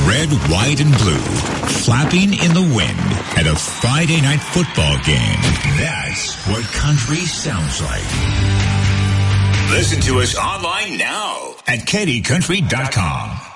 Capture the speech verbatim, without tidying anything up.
Red, white, and blue, flapping in the wind at a Friday night football game. That's what country sounds like. Listen to us online now at Katy Country dot com.